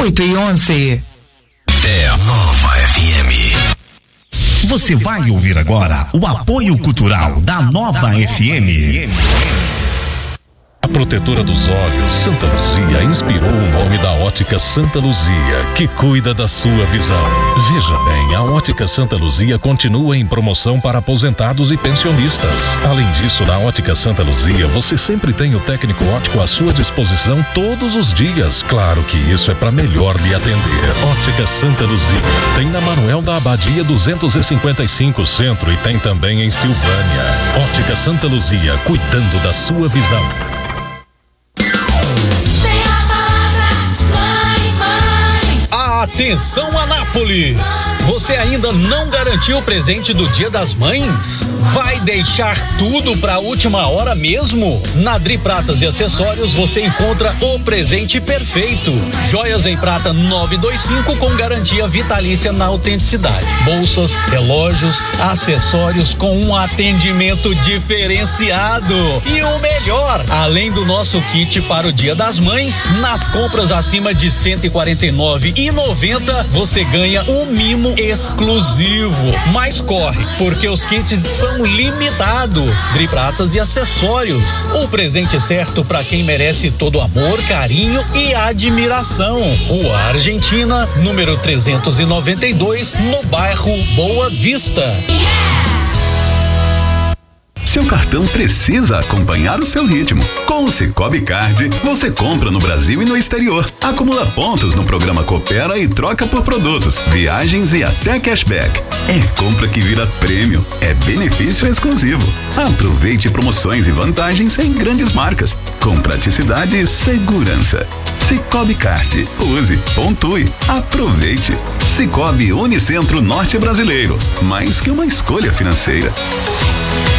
8h11. É a Nova FM. Você vai ouvir agora o apoio cultural da Nova FM. A protetora dos olhos, Santa Luzia, inspirou o nome da Ótica Santa Luzia, que cuida da sua visão. Veja bem, a Ótica Santa Luzia continua em promoção para aposentados e pensionistas. Além disso, na Ótica Santa Luzia, você sempre tem o técnico óptico à sua disposição todos os dias. Claro que isso é para melhor lhe atender. Ótica Santa Luzia. Tem na Manuel da Abadia 255 Centro e tem também em Silvânia. Ótica Santa Luzia, cuidando da sua visão. Atenção, Anápolis! Você ainda não garantiu o presente do Dia das Mães? Vai deixar tudo para a última hora mesmo? Na Dri Pratas e Acessórios você encontra o presente perfeito. Joias em prata 925 com garantia vitalícia na autenticidade. Bolsas, relógios, acessórios com um atendimento diferenciado. E o melhor, além do nosso kit para o Dia das Mães, nas compras acima de R$149,90 você ganha um mimo exclusivo. Mas corre, porque os kits são limitados. Dri Pratas e Acessórios. O presente certo para quem merece todo amor, carinho e admiração. Rua Argentina, número 392, no bairro Boa Vista. Seu cartão precisa acompanhar o seu ritmo. Com o Sicoob Card, você compra no Brasil e no exterior. Acumula pontos no programa Coopera e troca por produtos, viagens e até cashback. É compra que vira prêmio. É benefício exclusivo. Aproveite promoções e vantagens em grandes marcas, com praticidade e segurança. Sicoob Card. Use, pontue, aproveite. Sicoob Unicentro Norte Brasileiro. Mais que uma escolha financeira.